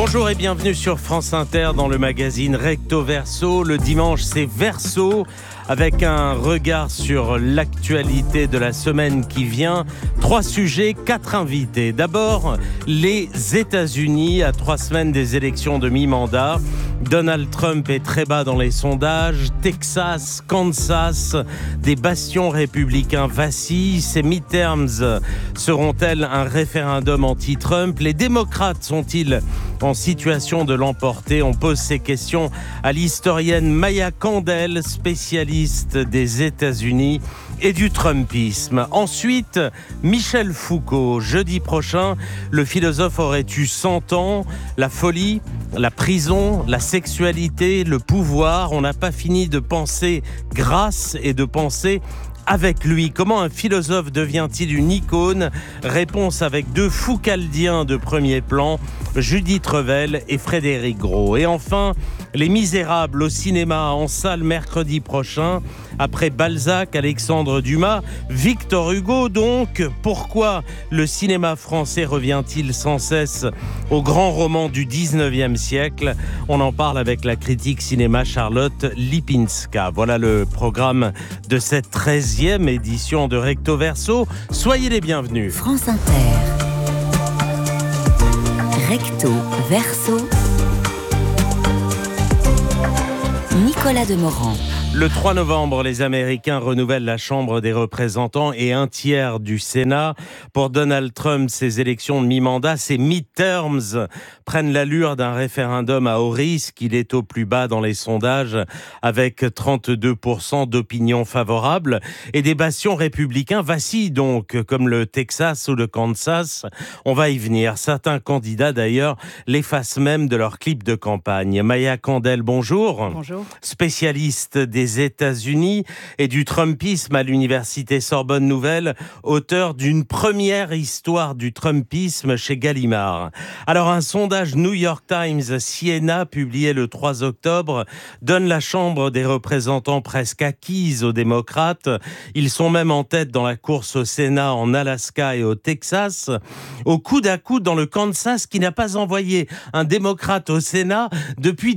Bonjour et bienvenue sur France Inter dans le magazine Recto Verso. Le dimanche, c'est Verso avec un regard sur l'actualité de la semaine qui vient. 3 sujets, 4 invités. D'abord, les États-Unis à 3 semaines des élections de mi-mandat. Donald Trump est très bas dans les sondages. Texas, Kansas, des bastions républicains vacillent. Ces midterms seront-elles un référendum anti-Trump? Les démocrates sont-ils en situation de l'emporter? On pose ces questions à l'historienne Maya Candel, spécialiste des États-Unis et du Trumpisme. Ensuite, Michel Foucault. Jeudi prochain, le philosophe aurait eu 100 ans. La folie, la prison, la sexualité, le pouvoir. On n'a pas fini de penser grâce et de penser avec lui. Comment un philosophe devient-il une icône? Réponse avec 2 Foucaldiens de premier plan, Judith Revel et Frédéric Gros. Et enfin, Les Misérables au cinéma en salle mercredi prochain. Après Balzac, Alexandre Dumas, Victor Hugo donc. Pourquoi le cinéma français revient-il sans cesse au grand roman du 19e siècle? On en parle avec la critique cinéma Charlotte Lipinska. Voilà le programme de cette 13e édition de Recto Verso. Soyez les bienvenus. France Inter. Recto Verso. Nicolas Demorand. Le 3 novembre, les Américains renouvellent la Chambre des représentants et 1/3 du Sénat. Pour Donald Trump, ces élections de mi-mandat, ces midterms, prennent l'allure d'un référendum à haut risque. Il est au plus bas dans les sondages avec 32% d'opinion favorable. Et des bastions républicains vacillent donc, comme le Texas ou le Kansas. On va y venir. Certains candidats, d'ailleurs, l'effacent même de leur clip de campagne. Maya Candel, bonjour. Bonjour. Spécialiste des États-Unis et du Trumpisme à l'université Sorbonne Nouvelle, auteur d'une première histoire du Trumpisme chez Gallimard. Alors, un sondage New York Times Siena, publié le 3 octobre, donne la Chambre des représentants presque acquise aux démocrates. Ils sont même en tête dans la course au Sénat en Alaska et au Texas, au coude à coude dans le Kansas qui n'a pas envoyé un démocrate au Sénat depuis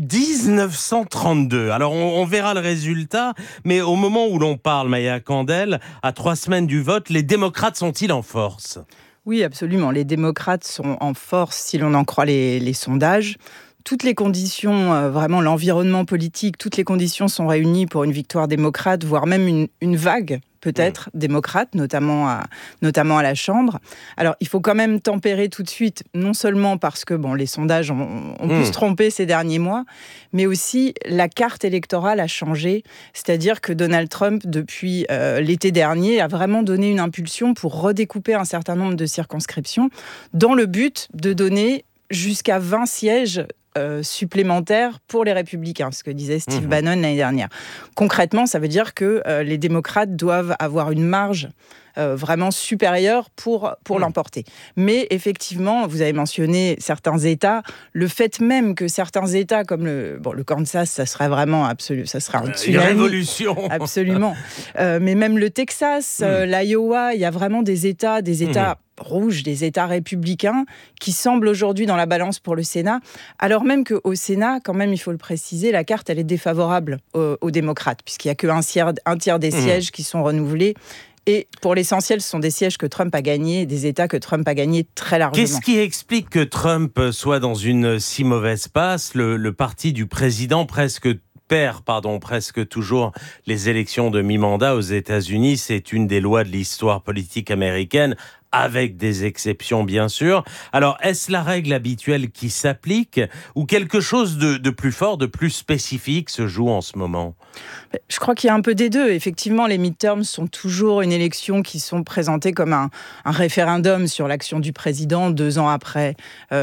1932. Alors, on verra le résultat, mais au moment où l'on parle, Maya Candel, à 3 semaines du vote, les démocrates sont-ils en force? Oui, absolument. Les démocrates sont en force si l'on en croit les sondages. Toutes les conditions, vraiment l'environnement politique, toutes les conditions sont réunies pour une victoire démocrate, voire même une vague peut-être démocrate, notamment à la Chambre. Alors, il faut quand même tempérer tout de suite, non seulement parce que les sondages ont pu se tromper ces derniers mois, mais aussi la carte électorale a changé. C'est-à-dire que Donald Trump, depuis l'été dernier, a vraiment donné une impulsion pour redécouper un certain nombre de circonscriptions dans le but de donner jusqu'à 20 sièges supplémentaires pour les républicains, ce que disait Steve Bannon l'année dernière. Concrètement, ça veut dire que les démocrates doivent avoir une marge vraiment supérieure pour l'emporter. Mais effectivement, vous avez mentionné certains États, le fait même que certains États comme le Kansas, ça serait vraiment absolu, ça serait un tsunami. Une révolution. Absolument. Mais même le Texas, l'Iowa, il y a vraiment des États rouges, des États républicains qui semblent aujourd'hui dans la balance pour le Sénat, alors même qu'au Sénat, quand même, il faut le préciser, la carte, elle est défavorable aux démocrates, puisqu'il n'y a qu'un tiers des sièges qui sont renouvelés. Et pour l'essentiel, ce sont des sièges que Trump a gagnés, des États que Trump a gagnés très largement. Qu'est-ce qui explique que Trump soit dans une si mauvaise passe? Le parti du président perd presque toujours les élections de mi-mandat aux États-Unis. C'est une des lois de l'histoire politique américaine, avec des exceptions bien sûr. Alors, est-ce la règle habituelle qui s'applique ou quelque chose de plus fort, de plus spécifique se joue en ce moment? Je crois qu'il y a un peu des deux. Effectivement, les midterms sont toujours une élection qui sont présentées comme un référendum sur l'action du président 2 ans après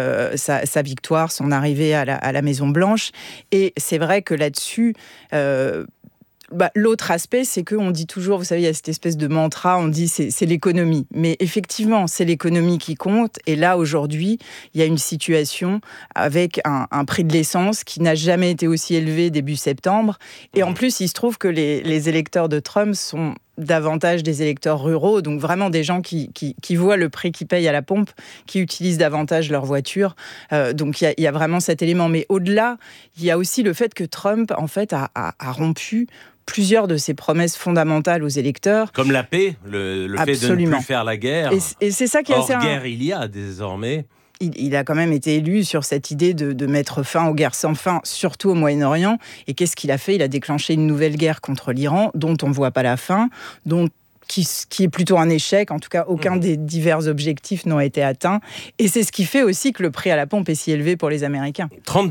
sa victoire, son arrivée à la Maison-Blanche. Et c'est vrai que là-dessus... l'autre aspect, c'est qu'on dit toujours, vous savez, il y a cette espèce de mantra, on dit c'est l'économie. Mais effectivement, c'est l'économie qui compte. Et là, aujourd'hui, il y a une situation avec un prix de l'essence qui n'a jamais été aussi élevé début septembre. Et en plus, il se trouve que les électeurs de Trump sont davantage des électeurs ruraux, donc vraiment des gens qui voient le prix qu'ils payent à la pompe, qui utilisent davantage leur voiture. Donc il y a vraiment cet élément. Mais au-delà, il y a aussi le fait que Trump, en fait, a rompu plusieurs de ses promesses fondamentales aux électeurs. Comme la paix, le fait de ne plus faire la guerre. Et c'est ça qui est assez... guerre il y a désormais. Il a quand même été élu sur cette idée de mettre fin aux guerres sans fin, surtout au Moyen-Orient. Et qu'est-ce qu'il a fait ? Il a déclenché une nouvelle guerre contre l'Iran, dont on ne voit pas la fin, qui est plutôt un échec. En tout cas, aucun des divers objectifs n'a été atteint. Et c'est ce qui fait aussi que le prix à la pompe est si élevé pour les Américains.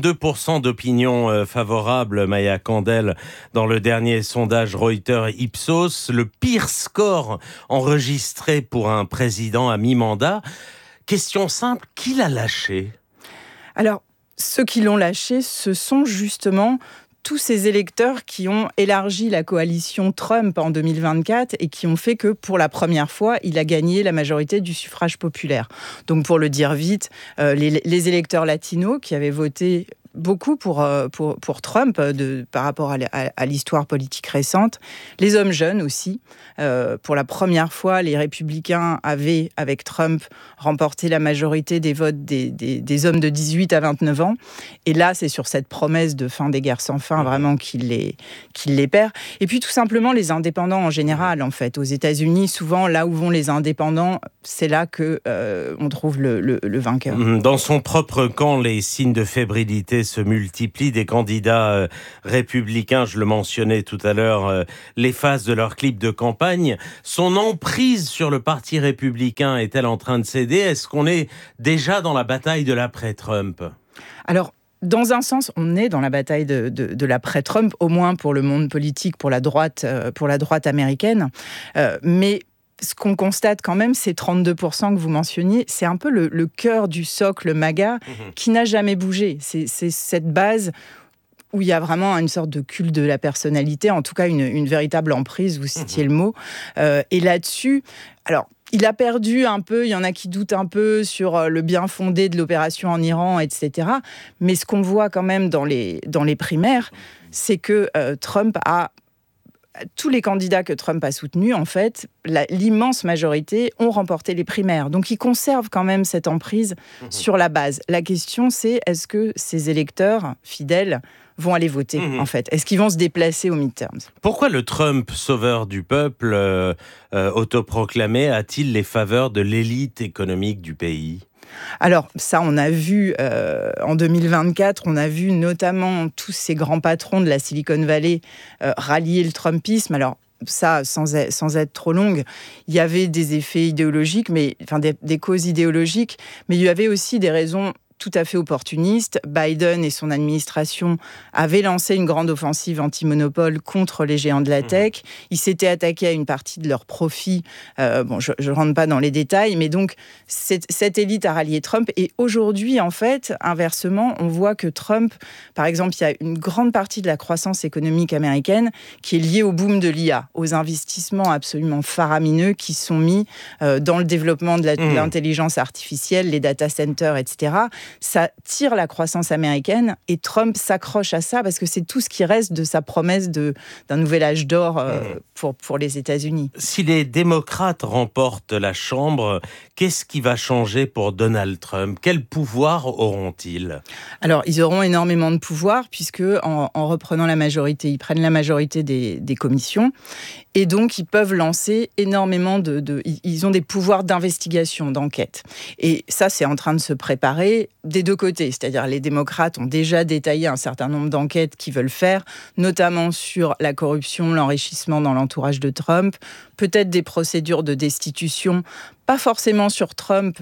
32% d'opinion favorable, Maya Candel, dans le dernier sondage Reuters-Ipsos. Le pire score enregistré pour un président à mi-mandat. Question simple, qui l'a lâché ? Alors, ceux qui l'ont lâché, ce sont justement tous ces électeurs qui ont élargi la coalition Trump en 2024 et qui ont fait que, pour la première fois, il a gagné la majorité du suffrage populaire. Donc, pour le dire vite, les électeurs latinos qui avaient voté beaucoup pour Trump par rapport à l'histoire politique récente. Les hommes jeunes aussi. Pour la première fois, les républicains avaient, avec Trump, remporté la majorité des votes des hommes de 18 à 29 ans. Et là, c'est sur cette promesse de fin des guerres sans fin, vraiment, qu'il les perd. Et puis, tout simplement, les indépendants en général, en fait. Aux États-Unis, souvent, là où vont les indépendants, c'est là qu'on trouve le vainqueur. Dans son propre camp, les signes de fébrilité se multiplient. Des candidats républicains, je le mentionnais tout à l'heure, l'effacent de leur clip de campagne. Son emprise sur le parti républicain est-elle en train de céder ? Est-ce qu'on est déjà dans la bataille de l'après-Trump ? Alors, dans un sens, on est dans la bataille de l'après-Trump, au moins pour le monde politique, pour la droite américaine. Mais ce qu'on constate quand même, ces 32% que vous mentionniez, c'est un peu le cœur du socle MAGA qui n'a jamais bougé. C'est cette base où il y a vraiment une sorte de culte de la personnalité, en tout cas une véritable emprise, vous citiez le mot. Et là-dessus, alors, il a perdu un peu, il y en a qui doutent un peu sur le bien fondé de l'opération en Iran, etc. Mais ce qu'on voit quand même dans les primaires, c'est que tous les candidats que Trump a soutenus, en fait, l'immense majorité ont remporté les primaires. Donc, il conserve quand même cette emprise sur la base. La question, c'est est-ce que ces électeurs fidèles vont aller voter, en fait ? Est-ce qu'ils vont se déplacer aux midterms ? Pourquoi le Trump, sauveur du peuple, autoproclamé, a-t-il les faveurs de l'élite économique du pays ? Alors, ça, on a vu en 2024, on a vu notamment tous ces grands patrons de la Silicon Valley rallier le Trumpisme. Alors, ça, sans être trop longue, il y avait des effets idéologiques, des causes idéologiques, mais il y avait aussi des raisons tout à fait opportuniste. Biden et son administration avaient lancé une grande offensive anti-monopole contre les géants de la tech. Ils s'étaient attaqués à une partie de leurs profits. Je ne rentre pas dans les détails, mais donc cette élite a rallié Trump. Et aujourd'hui, en fait, inversement, on voit que Trump, par exemple, il y a une grande partie de la croissance économique américaine qui est liée au boom de l'IA, aux investissements absolument faramineux qui sont mis dans le développement de l'intelligence artificielle, les data centers, etc. Ça tire la croissance américaine et Trump s'accroche à ça parce que c'est tout ce qui reste de sa promesse d'un nouvel âge d'or pour les États-Unis. Si les démocrates remportent la Chambre, qu'est-ce qui va changer pour Donald Trump ? Quel pouvoir auront-ils ? Alors, ils auront énormément de pouvoir puisque en reprenant la majorité, ils prennent la majorité des commissions et donc ils peuvent lancer énormément ils ont des pouvoirs d'investigation, d'enquête. Et ça, c'est en train de se préparer des deux côtés, c'est-à-dire les démocrates ont déjà détaillé un certain nombre d'enquêtes qu'ils veulent faire, notamment sur la corruption, l'enrichissement dans l'entourage de Trump, peut-être des procédures de destitution, pas forcément sur Trump,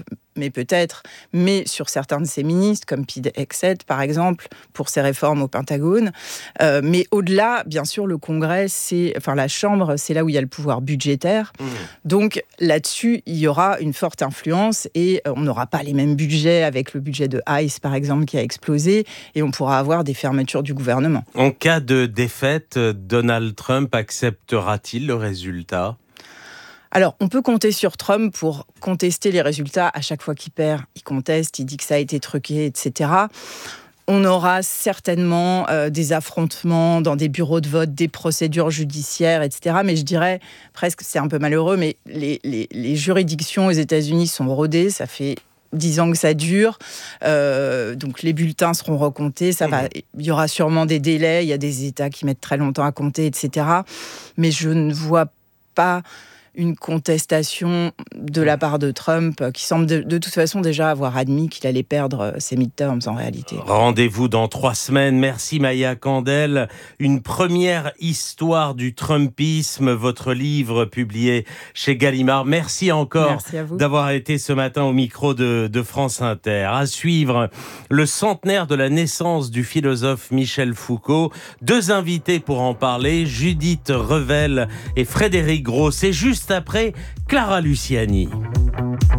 mais sur certains de ses ministres, comme Pete Hegseth, par exemple, pour ses réformes au Pentagone. Mais au-delà, bien sûr, le Congrès, la Chambre, c'est là où il y a le pouvoir budgétaire. Donc là-dessus, il y aura une forte influence et on n'aura pas les mêmes budgets avec le budget de ICE, par exemple, qui a explosé, et on pourra avoir des fermetures du gouvernement. En cas de défaite, Donald Trump acceptera-t-il le résultat ? Alors, on peut compter sur Trump pour contester les résultats. À chaque fois qu'il perd, il conteste, il dit que ça a été truqué, etc. On aura certainement des affrontements dans des bureaux de vote, des procédures judiciaires, etc. Mais je dirais presque, c'est un peu malheureux, mais les juridictions aux États-Unis sont rodées. Ça fait 10 ans que ça dure. Donc les bulletins seront recomptés. Il y aura sûrement des délais. Il y a des États qui mettent très longtemps à compter, etc. Mais je ne vois pas une contestation de la part de Trump, qui semble de toute façon déjà avoir admis qu'il allait perdre ses midterms en réalité. Rendez-vous dans 3 semaines. Merci Maya Candel. Une première histoire du Trumpisme, votre livre publié chez Gallimard. Merci encore d'avoir été ce matin au micro de France Inter. À suivre, le centenaire de la naissance du philosophe Michel Foucault. 2 invités pour en parler, Judith Revel et Frédéric Gros. C'est juste après Clara Luciani.